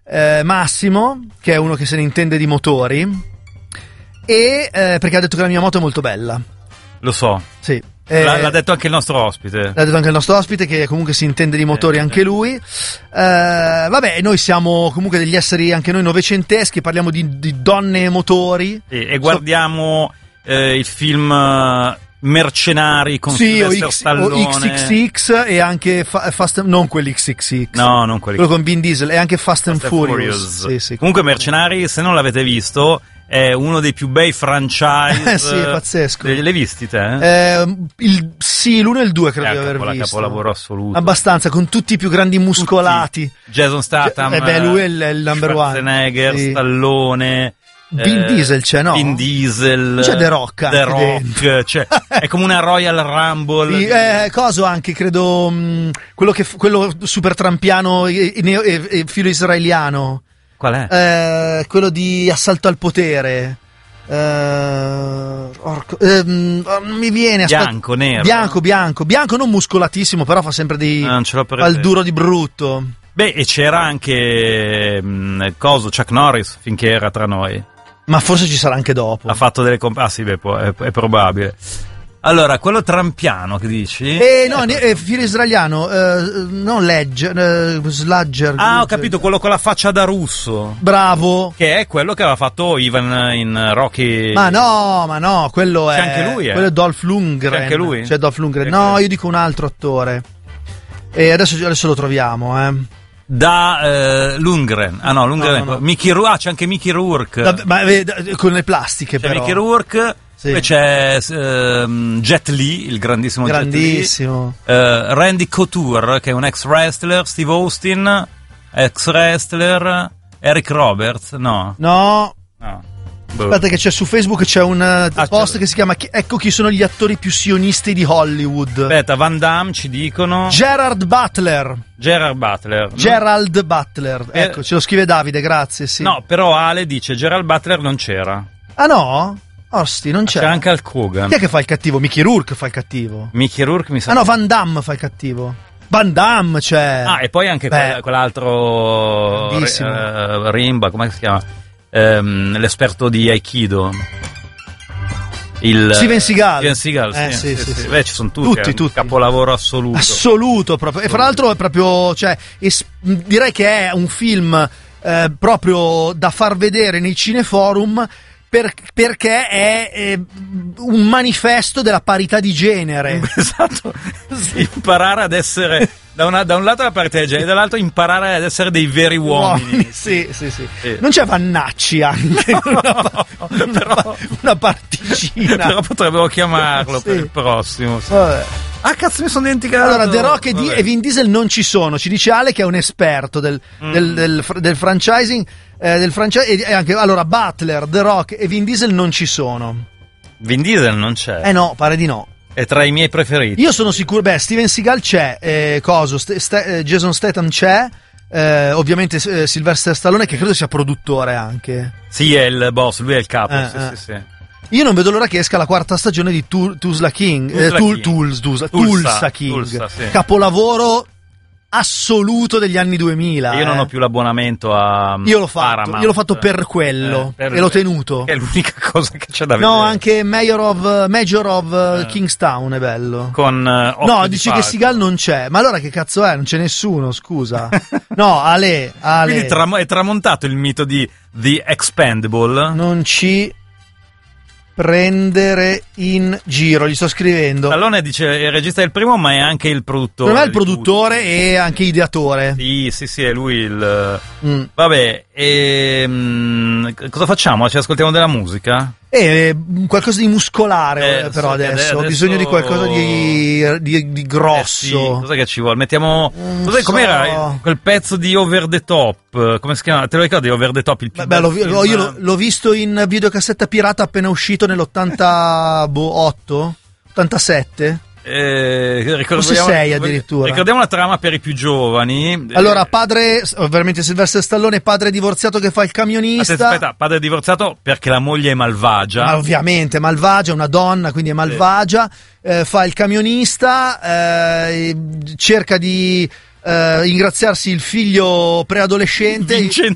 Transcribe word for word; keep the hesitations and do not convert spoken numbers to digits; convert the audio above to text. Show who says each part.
Speaker 1: eh, Massimo, che è uno che se ne intende di motori, e eh, perché ha detto che la mia moto è molto bella.
Speaker 2: Lo so.
Speaker 1: Sì.
Speaker 2: Eh, l'ha, l'ha detto anche il nostro ospite.
Speaker 1: L'ha detto anche il nostro ospite, che comunque si intende di motori, eh, anche lui. Eh, vabbè, noi siamo comunque degli esseri, anche noi novecenteschi, parliamo di, di donne e motori.
Speaker 2: E, e guardiamo so, eh, il film Mercenari con
Speaker 1: sì,
Speaker 2: Sylvester
Speaker 1: o X,
Speaker 2: Stallone.
Speaker 1: o X X X e anche fa, Fast, non quell'X X X.
Speaker 2: No, non quelli.
Speaker 1: Quello con Vin Diesel, e anche Fast, Fast and, and Furious.
Speaker 2: Furious.
Speaker 1: Sì, sì,
Speaker 2: comunque Mercenari, se non l'avete visto, è uno dei più bei franchise.
Speaker 1: Eh sì, è pazzesco.
Speaker 2: L'hai visti te?
Speaker 1: Eh, il, sì, l'uno e il due credo
Speaker 2: eh,
Speaker 1: di aver
Speaker 2: capola,
Speaker 1: visto.
Speaker 2: Capolavoro assoluto.
Speaker 1: Abbastanza, con tutti i più grandi muscolati.
Speaker 2: Tutti. Jason Statham.
Speaker 1: Eh beh, lui è il, il number one.
Speaker 2: Schwarzenegger,
Speaker 1: sì.
Speaker 2: Stallone.
Speaker 1: Vin
Speaker 2: eh,
Speaker 1: Diesel c'è, no?
Speaker 2: Vin Diesel.
Speaker 1: C'è The Rock.
Speaker 2: The Rock, cioè, è come una Royal Rumble.
Speaker 1: Sì, eh, coso anche, credo, mh, quello, che, quello super trampiano e, e, e, e filo israeliano.
Speaker 2: Qual è?
Speaker 1: Eh, quello di Assalto al potere. Uh, orco, ehm, non mi viene aspetta.
Speaker 2: Bianco, nero
Speaker 1: bianco, bianco, bianco, non muscolatissimo, però fa sempre dei
Speaker 2: non ce l'ho per
Speaker 1: al duro di brutto.
Speaker 2: Beh, e c'era anche mh, coso Chuck Norris finché era tra noi,
Speaker 1: ma forse ci sarà anche dopo.
Speaker 2: Ha fatto delle comp- ah sì, beh, può, è, è probabile. Allora, quello trampiano che dici?
Speaker 1: Eh no, eh, filo israeliano, eh, non Ledger, eh, Sludger.
Speaker 2: Ah, ho capito, quello con la faccia da russo.
Speaker 1: Bravo.
Speaker 2: Che è quello che aveva fatto Ivan in Rocky.
Speaker 1: Ma no, ma no, quello
Speaker 2: C'è
Speaker 1: è.
Speaker 2: anche lui, eh.
Speaker 1: Quello è Dolph Lundgren.
Speaker 2: C'è anche lui?
Speaker 1: C'è Dolph Lundgren.
Speaker 2: C'è
Speaker 1: No,
Speaker 2: quello.
Speaker 1: io dico un altro attore. E adesso, adesso lo troviamo, eh.
Speaker 2: Da eh, Lundgren. Ah no, Lundgren.
Speaker 1: No, no, no.
Speaker 2: Mickey Rourke, ah, c'è anche Mickey Rourke.
Speaker 1: Da, ma, eh, con le plastiche,
Speaker 2: C'è
Speaker 1: però.
Speaker 2: Mickey Rourke.
Speaker 1: Sì.
Speaker 2: Poi c'è ehm, Jet Li, il grandissimo,
Speaker 1: grandissimo.
Speaker 2: Jet Li. Uh, Randy Couture, che è un ex wrestler. Steve Austin, ex wrestler. Eric Roberts, no.
Speaker 1: No.
Speaker 2: No.
Speaker 1: Aspetta che c'è su Facebook, c'è un uh,
Speaker 2: ah,
Speaker 1: post
Speaker 2: c'è...
Speaker 1: che si chiama Ecco chi sono gli attori più sionisti di Hollywood.
Speaker 2: Aspetta, Van Damme ci dicono.
Speaker 1: Gerard Butler.
Speaker 2: Gerard Butler.
Speaker 1: Gerald no? Butler.
Speaker 2: Eh...
Speaker 1: Ecco, ce lo scrive Davide, grazie, sì.
Speaker 2: No, però Ale dice Gerald Butler non c'era.
Speaker 1: Ah no? Osti, non c'è.
Speaker 2: C'è anche Hulk Hogan.
Speaker 1: Chi è che fa il cattivo? Mickey Rourke fa il cattivo.
Speaker 2: Mickey Rourke mi sa.
Speaker 1: Ah no, Van Damme fa il cattivo. Van Damme c'è.
Speaker 2: Ah, e poi anche quel, quell'altro uh, Rimba, come si chiama? Um, l'esperto di Aikido. Il
Speaker 1: Steven Seagal.
Speaker 2: Steven Seagal,
Speaker 1: eh,
Speaker 2: sì,
Speaker 1: sì,
Speaker 2: sì,
Speaker 1: sì,
Speaker 2: sì.
Speaker 1: sì.
Speaker 2: Beh, ci sono tutti,
Speaker 1: tutti,
Speaker 2: è un
Speaker 1: tutti.
Speaker 2: capolavoro assoluto.
Speaker 1: Assoluto proprio. E fra l'altro è proprio, cioè, es- direi che è un film eh, proprio da far vedere nei cineforum. Per, perché è eh, un manifesto della parità di genere.
Speaker 2: Esatto, sì, imparare ad essere da, una, da un lato la parità di genere, dall'altro imparare ad essere dei veri uomini.
Speaker 1: uomini sì, sì, sì,
Speaker 2: sì.
Speaker 1: Non c'è Vannacci anche, no, una, una,
Speaker 2: però,
Speaker 1: una particina.
Speaker 2: Però potrebbero chiamarlo sì. per il prossimo. Sì.
Speaker 1: Vabbè.
Speaker 2: Ah, cazzo, mi sono dimenticato.
Speaker 1: Allora, The Rock e, di, e Vin Diesel non ci sono. Ci dice Ale che è un esperto del, mm. del, del, del franchising. Eh, del franchise e anche allora Butler, The Rock e Vin Diesel non ci sono.
Speaker 2: Vin Diesel non c'è.
Speaker 1: Eh no, pare di no.
Speaker 2: È tra i miei preferiti.
Speaker 1: Io sono sicuro. Beh, Steven Seagal c'è. Eh, coso, St- St- Jason Statham c'è. Eh, ovviamente eh, Sylvester Stallone, che credo sia produttore anche.
Speaker 2: Sì, è il boss, lui è il capo.
Speaker 1: Eh,
Speaker 2: sì,
Speaker 1: eh.
Speaker 2: sì, sì.
Speaker 1: Io non vedo l'ora che esca la quarta stagione di tu- Tulsa King.
Speaker 2: Tulsa
Speaker 1: eh, Tul-
Speaker 2: King.
Speaker 1: Tulsa, Tulsa,
Speaker 2: Tulsa,
Speaker 1: Tulsa King.
Speaker 2: Tulsa, sì.
Speaker 1: Capolavoro assoluto degli anni duemila.
Speaker 2: Io
Speaker 1: eh.
Speaker 2: non ho più l'abbonamento a
Speaker 1: Io l'ho fatto,
Speaker 2: Paramount.
Speaker 1: io l'ho fatto per quello
Speaker 2: eh, per
Speaker 1: e l'ho tenuto.
Speaker 2: È l'unica cosa che c'è da vedere.
Speaker 1: No, anche Mayor of, Major of eh. Kingstown è bello.
Speaker 2: Con uh,
Speaker 1: no, dici che Seagal non c'è. Ma allora che cazzo è? Non c'è nessuno, scusa. No, Ale, Ale.
Speaker 2: Quindi tram- è tramontato il mito di The Expendable.
Speaker 1: Non ci prendere in giro, gli sto scrivendo.
Speaker 2: Stallone dice è il regista del primo, ma è anche il produttore.
Speaker 1: Per me è il produttore tutti. E anche ideatore.
Speaker 2: Sì, sì, sì, è lui il.
Speaker 1: Mm.
Speaker 2: Vabbè, e, mh, cosa facciamo? Ci ascoltiamo della musica?
Speaker 1: Eh, qualcosa di muscolare,
Speaker 2: eh,
Speaker 1: però
Speaker 2: so
Speaker 1: adesso.
Speaker 2: adesso
Speaker 1: ho bisogno di qualcosa di, di, di grosso.
Speaker 2: Eh sì, cos'è che ci vuole? Mettiamo. Cos'è,
Speaker 1: so.
Speaker 2: Com'era quel pezzo di Over the Top? Come si chiama? Te lo ricordi Over the Top? Il più
Speaker 1: Beh, l'ho,
Speaker 2: film?
Speaker 1: io l'ho, l'ho visto in videocassetta pirata appena uscito nell'ottantotto, ottantasette.
Speaker 2: Eh,
Speaker 1: Forse sei addirittura.
Speaker 2: Ricordiamo la trama per i più giovani.
Speaker 1: Allora, padre, veramente Sylvester Stallone, padre divorziato che fa il camionista.
Speaker 2: Aspetta, aspetta, padre divorziato perché la moglie è malvagia.
Speaker 1: Ma ovviamente, malvagia, una donna, quindi è malvagia. Sì. Eh, fa il camionista, eh, cerca di eh, ingraziarsi il figlio preadolescente.
Speaker 2: Vincenzo